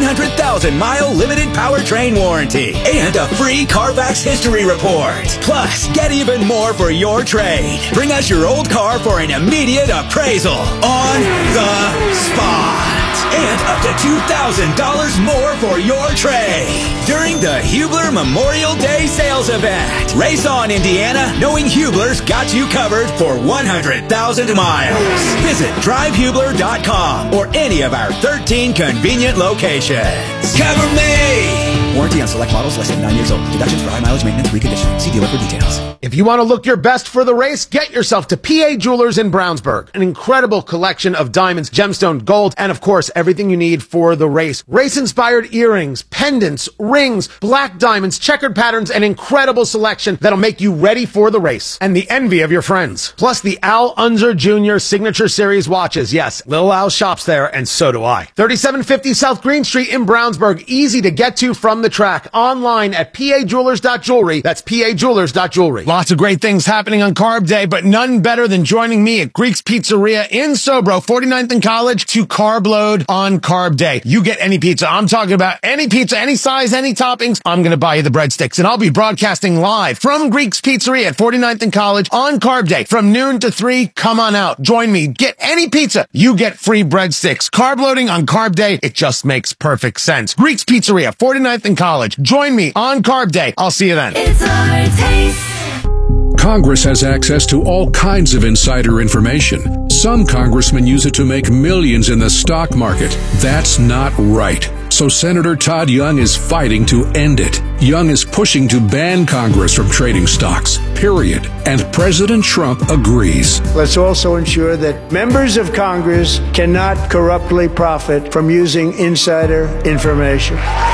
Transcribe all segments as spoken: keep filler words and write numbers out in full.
hundred thousand mile limited powertrain warranty and a free Carfax history report. Plus, get even more for your trade. Bring us your old car for an immediate appraisal on the spot. And up to two thousand dollars more for your trade during the Hubler Memorial Day sales event. Race on, Indiana, knowing Hubler's got you covered for one hundred thousand miles. Visit drive hubler dot com or any of our thirteen convenient locations. Cover me! Warranty on select models less than nine years old. Deductions for high mileage maintenance reconditioning. See dealer for details. If you want to look your best for the race, get yourself to P A Jewelers in Brownsburg. An incredible collection of diamonds, gemstone, gold, and of course, everything you need for the race. Race-inspired earrings, pendants, rings, black diamonds, checkered patterns, an incredible selection that'll make you ready for the race and the envy of your friends. Plus the Al Unser Junior Signature Series watches. Yes, Lil Al shops there, and so do I. thirty-seven fifty South Green Street in Brownsburg. Easy to get to from the track. Online at p a jewelers dot jewelry. That's p a jewelers dot jewelry. Lots of great things happening on Carb Day, but none better than joining me at Greek's Pizzeria in Sobro, forty-ninth and College, to carb load on Carb Day. You get any pizza. I'm talking about any pizza, any size, any toppings. I'm going to buy you the breadsticks, and I'll be broadcasting live from Greek's Pizzeria at forty-ninth and College on Carb Day from noon to three. Come on out. Join me. Get any pizza. You get free breadsticks. Carb loading on Carb Day. It just makes perfect sense. Greek's Pizzeria, forty-ninth and College. Join me on Carb Day. I'll see you then. It's our taste. Congress has access to all kinds of insider information. Some congressmen use it to make millions in the stock market. That's not right. So Senator Todd Young is fighting to end it. Young is pushing to ban Congress from trading stocks, period. And President Trump agrees. Let's also ensure that members of Congress cannot corruptly profit from using insider information.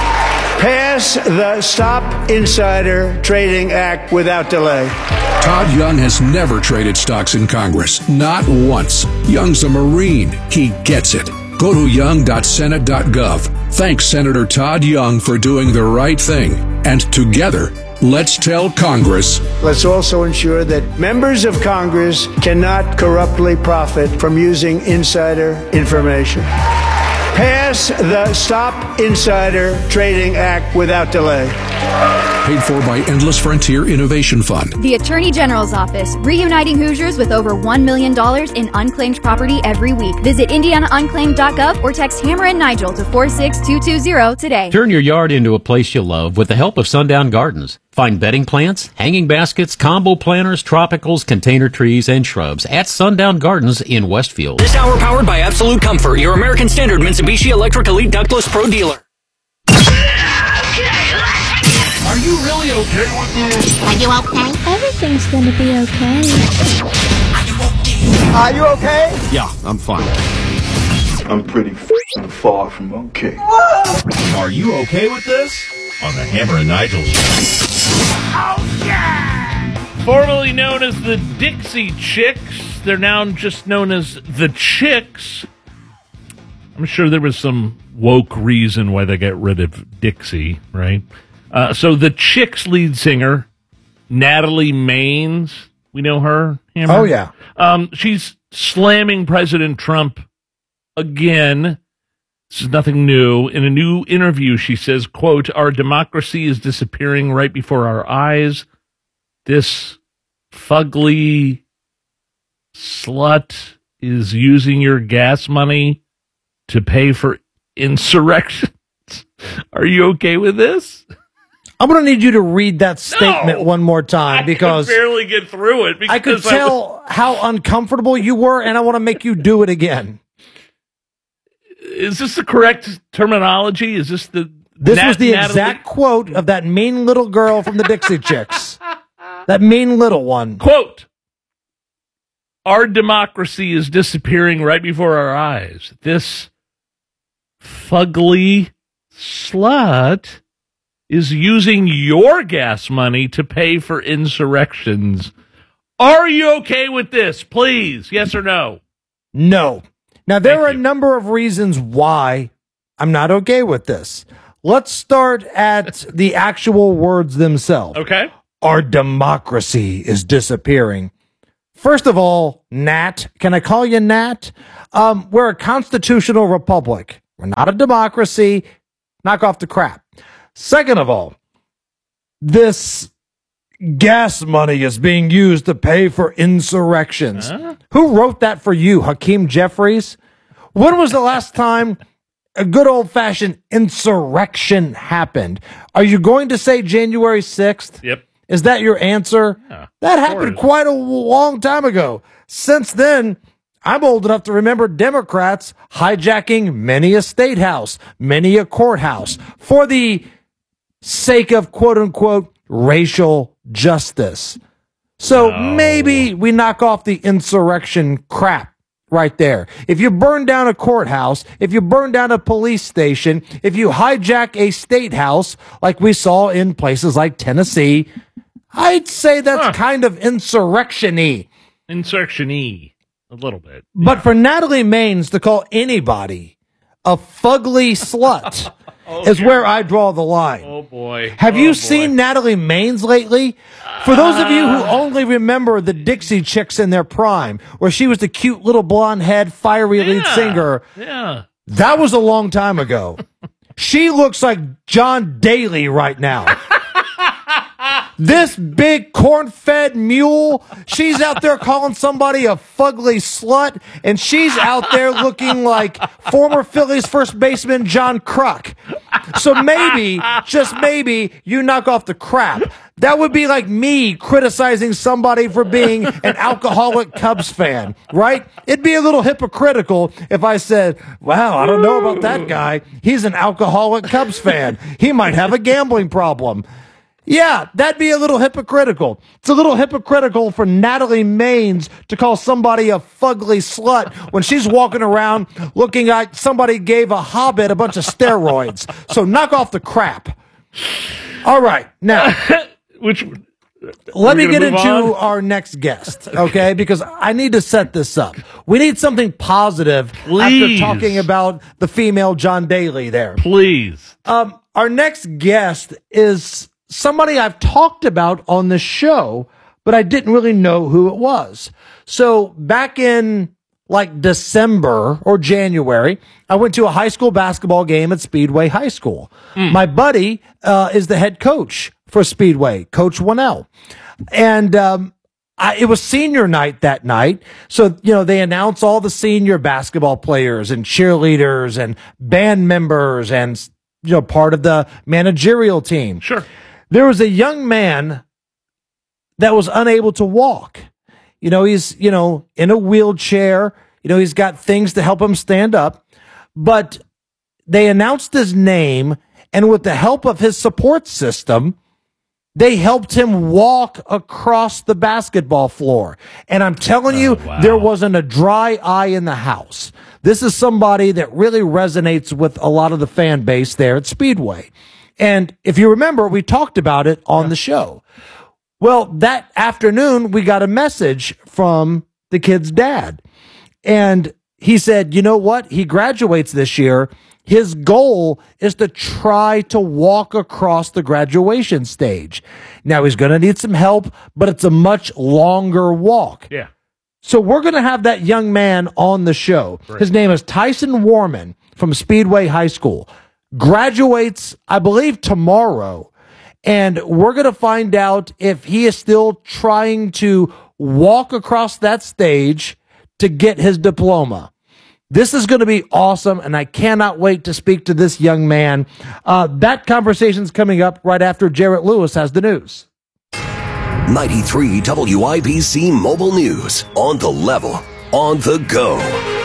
Pass the Stop Insider Trading Act without delay. Todd Young has never traded stocks in Congress, not once. Young's a Marine. He gets it. Go to young dot senate dot gov. Thanks Senator Todd Young for doing the right thing. And together, let's tell Congress. Let's also ensure that members of Congress cannot corruptly profit from using insider information. Pass the Stop Insider Trading Act without delay. Paid for by Endless Frontier Innovation Fund. The Attorney General's Office, reuniting Hoosiers with over one million dollars in unclaimed property every week. Visit indiana unclaimed dot gov or text Hammer and Nigel to four six two two zero today. Turn your yard into a place you love with the help of Sundown Gardens. Find bedding plants, hanging baskets, combo planters, tropicals, container trees, and shrubs at Sundown Gardens in Westfield. This hour powered by Absolute Comfort, your American Standard Mitsubishi Electric Elite Ductless Pro dealer. Are you really okay with this? Are you okay? Everything's gonna be okay. Are you okay? Yeah, I'm fine. I'm pretty f***ing far from okay. Are you okay with this? On the Hammer and Nigel show. Oh, yeah! Formerly known as the Dixie Chicks, they're now just known as the Chicks. I'm sure there was some woke reason why they got rid of Dixie, right? Uh, so the Chicks lead singer, Natalie Maines, we know her, Hammer? Oh, yeah. Um, she's slamming President Trump again. This is nothing new. In a new interview, she says, quote, "Our democracy is disappearing right before our eyes. This fugly slut is using your gas money to pay for insurrections." Are you okay with this? I'm going to need you to read that statement no, one more time because I could barely get through it. I could tell I was, how uncomfortable you were, and I want to make you do it again. Is this the correct terminology? Is this the This Nat- was the Natalie? exact quote of that mean little girl from the Dixie Chicks. That mean little one. Quote, "Our democracy is disappearing right before our eyes. This fugly slut is using your gas money to pay for insurrections. Are you okay with this? Please, yes or no?" No. Now, there Thank are you. a number of reasons why I'm not okay with this. Let's start at the actual words themselves. Okay. Our democracy is disappearing. First of all, Nat, can I call you Nat? Um, we're a constitutional republic. We're not a democracy. knock off the crap. Second of all, this gas money is being used to pay for insurrections. Huh? Who wrote that for you, Hakeem Jeffries? When was the last time a good old-fashioned insurrection happened? Are you going to say January sixth? Yep. Is that your answer? Yeah, that happened quite a long time ago. Since then, I'm old enough to remember Democrats hijacking many a state house, many a courthouse for the sake of quote-unquote racial justice. So no. maybe we knock off the insurrection crap right there. If you burn down a courthouse, if you burn down a police station, if you hijack a state house like we saw in places like Tennessee, I'd say that's huh. kind of insurrection-y. Insurrection-y. A little bit. But yeah. for Natalie Maines to call anybody a fugly slut oh, is God. where I draw the line. Oh, boy. Have oh, you boy. seen Natalie Maines lately? For those of you who only remember the Dixie Chicks in their prime, where she was the cute little blonde head, fiery yeah. lead singer, yeah. that was a long time ago. She looks like John Daly right now. This big corn-fed mule, she's out there calling somebody a fugly slut, and she's out there looking like former Phillies first baseman John Kruk. So maybe, just maybe, you knock off the crap. That would be like me criticizing somebody for being an alcoholic Cubs fan, right? It'd be a little hypocritical if I said, wow, I don't know about that guy. He's an alcoholic Cubs fan. He might have a gambling problem. Yeah, that'd be a little hypocritical. It's a little hypocritical for Natalie Maines to call somebody a fugly slut when she's walking around looking like somebody gave a hobbit a bunch of steroids. So knock off the crap. All right, now, which let me get into on? our next guest, okay? Because I need to set this up. We need something positive Please. after talking about the female John Daly there. Please. Um, our next guest is somebody I've talked about on the show, but I didn't really know who it was. So back in like December or January, I went to a high school basketball game at Speedway High School. Mm. My buddy uh, is the head coach for Speedway, Coach Winnell. And um, I, it was senior night that night. So, you know, they announce all the senior basketball players and cheerleaders and band members and, you know, part of the managerial team. Sure. There was a young man that was unable to walk. You know, he's, you know, in a wheelchair. You know, he's got things to help him stand up. But they announced his name, and with the help of his support system, they helped him walk across the basketball floor. And I'm telling you, oh, wow. there wasn't a dry eye in the house. This is somebody that really resonates with a lot of the fan base there at Speedway. And if you remember, we talked about it on the show. Well, that afternoon, we got a message from the kid's dad. And he said, you know what? He graduates this year. His goal is to try to walk across the graduation stage. Now, he's going to need some help, but it's a much longer walk. Yeah. So we're going to have that young man on the show. Right. His name is Tyson Warman from Speedway High School. Graduates, I believe, tomorrow, and we're going to find out if he is still trying to walk across that stage to get his diploma. This is going to be awesome, and I cannot wait to speak to this young man. Uh, that conversation's coming up right after Jarrett Lewis has the news. ninety-three W I B C Mobile News, on the level, on the go.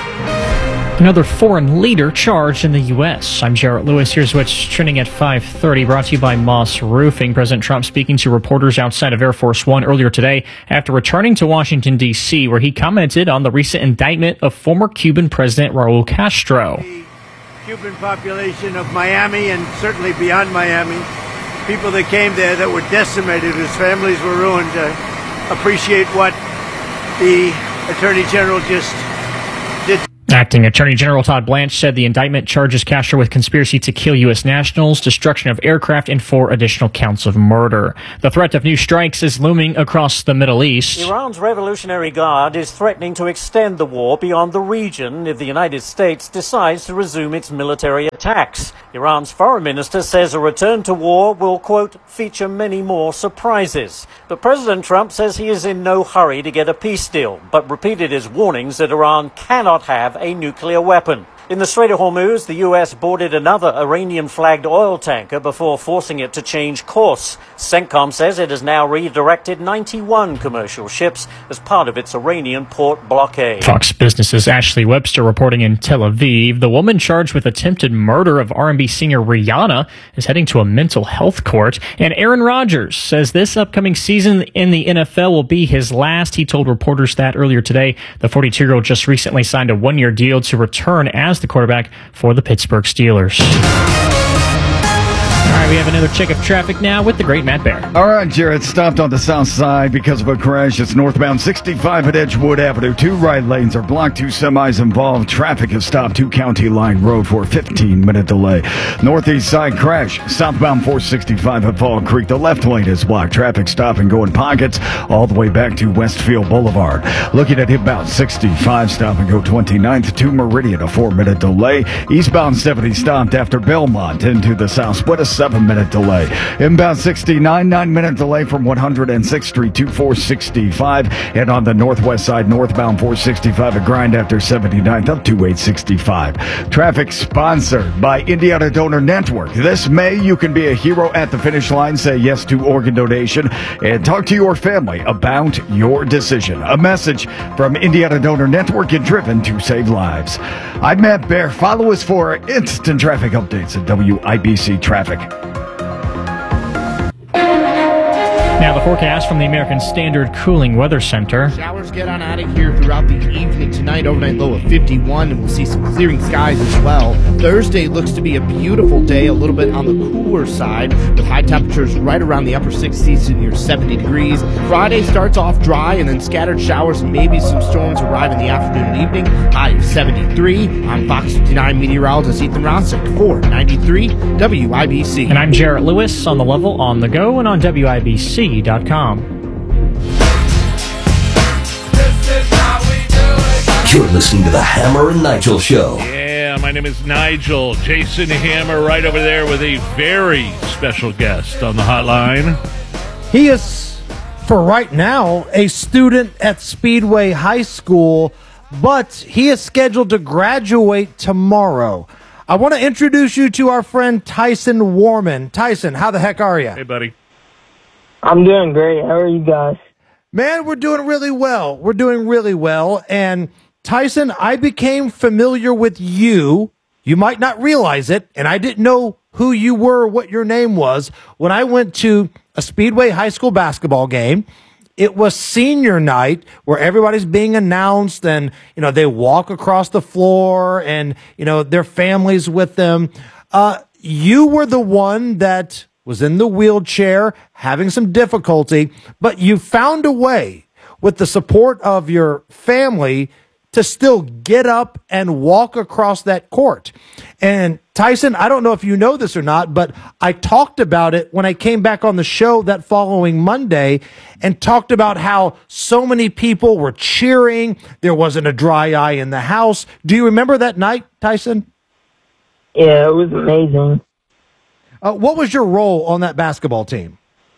Another foreign leader charged in the U S. I'm Jarrett Lewis. Here's what's trending at five thirty, brought to you by Moss Roofing. President Trump speaking to reporters outside of Air Force One earlier today after returning to Washington, D C, where he commented on the recent indictment of former Cuban President Raul Castro. The Cuban population of Miami and certainly beyond Miami, people that came there that were decimated, whose families were ruined, uh, appreciate what the Attorney General just did. Acting Attorney General Todd Blanche said the indictment charges Castro with conspiracy to kill U S nationals, destruction of aircraft, and four additional counts of murder. The threat of new strikes is looming across the Middle East. Iran's Revolutionary Guard is threatening to extend the war beyond the region if the United States decides to resume its military attacks. Iran's foreign minister says a return to war will, quote, feature many more surprises. But President Trump says he is in no hurry to get a peace deal, but repeated his warnings that Iran cannot have a nuclear weapon. In the Strait of Hormuz, the U S boarded another Iranian-flagged oil tanker before forcing it to change course. CENTCOM says it has now redirected ninety-one commercial ships as part of its Iranian port blockade. Fox Business's Ashley Webster reporting in Tel Aviv. The woman charged with attempted murder of R and B singer Rihanna is heading to a mental health court. And Aaron Rodgers says this upcoming season in the N F L will be his last. He told reporters that earlier today. The forty-two-year-old just recently signed a one-year deal to return as the quarterback for the Pittsburgh Steelers. All right, we have another check of traffic now with the great Matt Bear. All right, Jared, stopped on the south side because of a crash. It's northbound sixty-five at Edgewood Avenue. Two right lanes are blocked, two semis involved. Traffic has stopped to County Line Road for a fifteen-minute delay. Northeast side crash, southbound four sixty-five at Fall Creek. The left lane is blocked. Traffic stop and go in pockets all the way back to Westfield Boulevard. Looking at inbound sixty-five, stop and go twenty-ninth to Meridian, a four-minute delay. Eastbound seventy stopped after Belmont into the south split, a seven-minute delay. Inbound sixty-nine, nine-minute delay from one hundred sixth Street to four sixty-five. And on the northwest side, northbound four sixty-five, a grind after seventy-ninth up to eight sixty-five. Traffic sponsored by Indiana Donor Network. This May, you can be a hero at the finish line. Say yes to organ donation and talk to your family about your decision. A message from Indiana Donor Network and driven to save lives. I'm Matt Bear. Follow us for instant traffic updates at W I B C Traffic. Now the forecast from the American Standard Cooling Weather Center. Showers get on out of here throughout the evening tonight. Overnight low of fifty-one, and we'll see some clearing skies as well. Thursday looks to be a beautiful day, a little bit on the cooler side, with high temperatures right around the upper sixties to near seventy degrees. Friday starts off dry, and then scattered showers and maybe some storms arrive in the afternoon and evening. High of seventy-three. I'm Fox fifty-nine meteorologist Ethan Rosick for ninety-three W I B C. And I'm Jarrett Lewis on the level, on the go, and on W I B C dot com. You're listening to the Hammer and Nigel Show. Yeah, my name is Nigel. Jason Hammer right over there with a very special guest on the hotline. He is, for right now, a student at Speedway High School, but he is scheduled to graduate tomorrow. I want to introduce you to our friend Tyson Warman. Tyson, how the heck are you? Hey, buddy. I'm doing great. How are you guys? Man, we're doing really well. We're doing really well. And Tyson, I became familiar with you. You might not realize it, and I didn't know who you were, what your name was, when I went to a Speedway High School basketball game. It was senior night where everybody's being announced, and, you know, they walk across the floor and, you know, their families with them. Uh, you were the one that was in the wheelchair, having some difficulty, but you found a way with the support of your family to still get up and walk across that court. And Tyson, I don't know if you know this or not, but I talked about it when I came back on the show that following Monday and talked about how so many people were cheering. There wasn't a dry eye in the house. Do you remember that night, Tyson? Yeah, it was amazing. Uh, what was your role on that basketball team?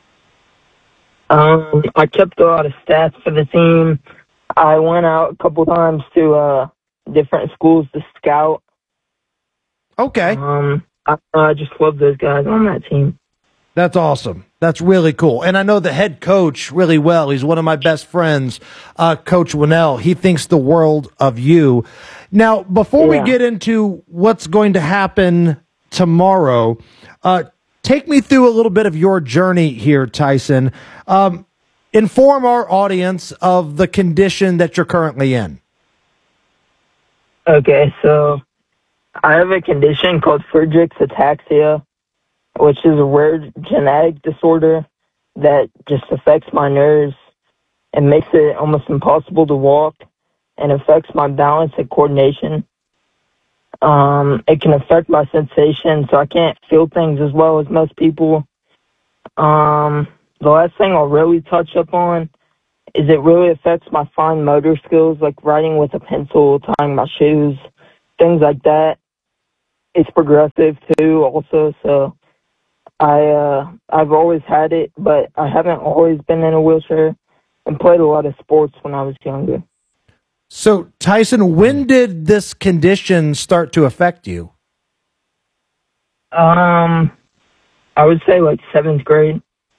Um, I kept a lot of stats for the team. I went out a couple times to uh, different schools to scout. Okay. Um, I, I just love those guys on that team. That's awesome. That's really cool. And I know the head coach really well. He's one of my best friends, uh, Coach Winnell. He thinks the world of you. Now, before Yeah. we get into what's going to happen tomorrow, uh, take me through a little bit of your journey here, Tyson. Um, inform our audience of the condition that you're currently in. Okay, so I have a condition called Friedreich's ataxia, which is a rare genetic disorder that just affects my nerves and makes it almost impossible to walk. and affects my balance and coordination. Um, it can affect my sensation, so I can't feel things as well as most people. Um, the last thing I'll really touch up on is it really affects my fine motor skills, like writing with a pencil, tying my shoes, things like that. It's progressive too, also. So I uh, I've always had it, but I haven't always been in a wheelchair, and played a lot of sports when I was younger. So, Tyson, when did this condition start to affect you? Um, I would say like seventh grade.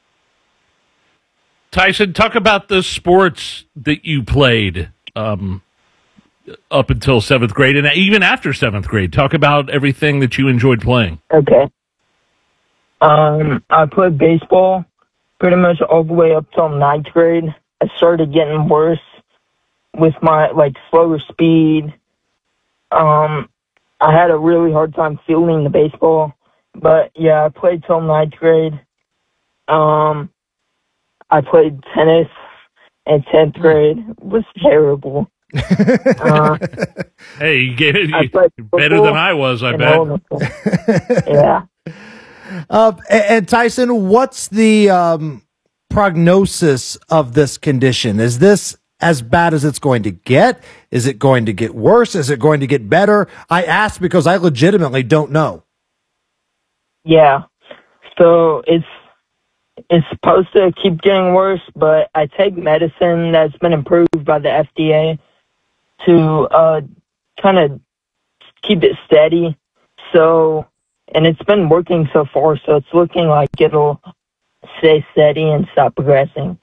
Tyson, talk about the sports that you played um, up until seventh grade, and even after seventh grade. Talk about everything that you enjoyed playing. Okay. Um, I played baseball pretty much all the way up till ninth grade. I started getting worse with my, like, slower speed. Um, I had a really hard time fielding the baseball. But, yeah, I played till ninth grade. Um, I played tennis in tenth grade. It was terrible. uh, hey, you gave it you, better than I was, I bet. Yeah. Uh, and, and Tyson, what's the um, prognosis of this condition? Is this as bad as it's going to get? Is it going to get worse? Is it going to get better? I ask because I legitimately don't know. Yeah. So it's it's supposed to keep getting worse, but I take medicine that's been approved by the F D A to uh, kind of keep it steady. So, and it's been working so far, so it's looking like it'll stay steady and stop progressing.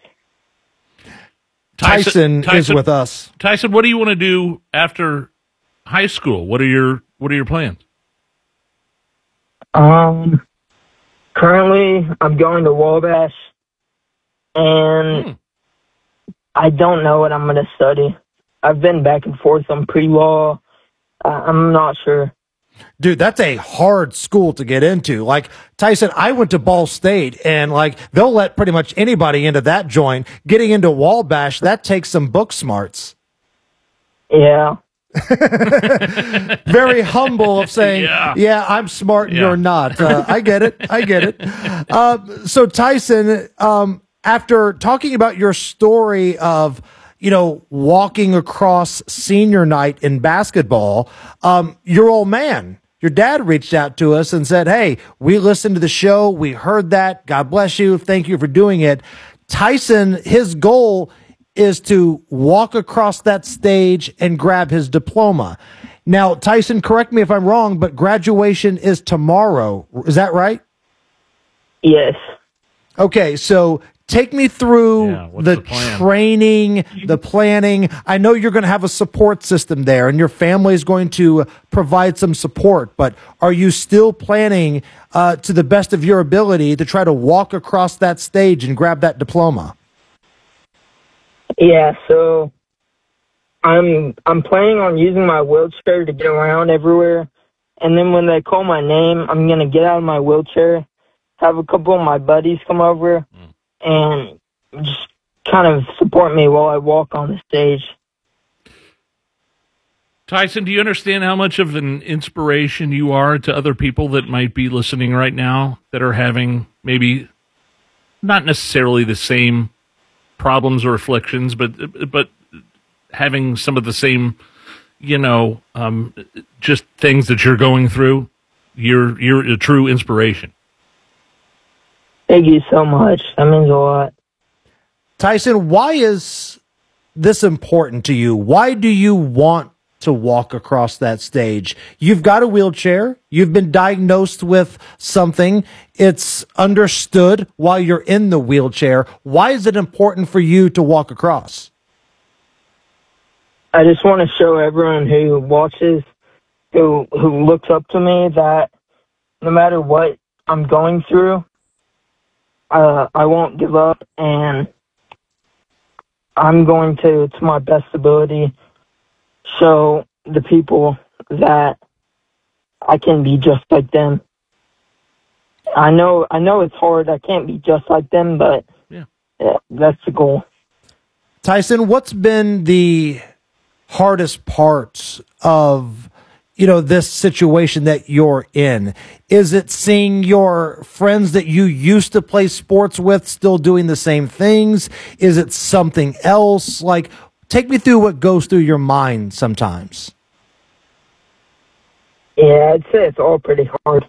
Tyson, Tyson is with us. Tyson, what do you want to do after high school? What are your What are your plans? Um, currently I'm going to Wabash, and hmm. I don't know what I'm going to study. I've been back and forth on pre-law. Uh, I'm not sure. Dude, that's a hard school to get into. Like, Tyson, I went to Ball State, and, like, they'll let pretty much anybody into that joint. Getting into Wabash, that takes some book smarts. Yeah. Very humble of saying, yeah, yeah I'm smart and yeah. you're not. Uh, I get it. I get it. Uh, so, Tyson, um, after talking about your story of, you know, walking across senior night in basketball, um, your old man, your dad reached out to us and said, hey, we listened to the show. We heard that. God bless you. Thank you for doing it. Tyson, his goal is to walk across that stage and grab his diploma. Now, Tyson, correct me if I'm wrong, but graduation is tomorrow. Is that right? Yes. Okay, so take me through yeah, the, the training, the planning. I know you're going to have a support system there, and your family is going to provide some support, but are you still planning uh, to the best of your ability to try to walk across that stage and grab that diploma? Yeah, so I'm I'm planning on using my wheelchair to get around everywhere, and then when they call my name, I'm going to get out of my wheelchair, have a couple of my buddies come over, mm. and just kind of support me while I walk on the stage. Tyson, do you understand how much of an inspiration you are to other people that might be listening right now that are having maybe not necessarily the same problems or afflictions, but but having some of the same, you know, um, just things that you're going through? You're you're a true inspiration. Thank you so much. That means a lot. Tyson, why is this important to you? Why do you want to walk across that stage? You've got a wheelchair. You've been diagnosed with something. It's understood while you're in the wheelchair. Why is it important for you to walk across? I just want to show everyone who watches, who who looks up to me, that no matter what I'm going through, uh, I won't give up, and I'm going to, to my best ability, show the people that I can be just like them. I know I know it's hard. I can't be just like them, but yeah. Yeah, that's the goal. Tyson, what's been the hardest parts of, you know, this situation that you're in? Is it seeing your friends that you used to play sports with still doing the same things? Is it something else? Like, take me through what goes through your mind sometimes. Yeah, I'd say it's all pretty hard.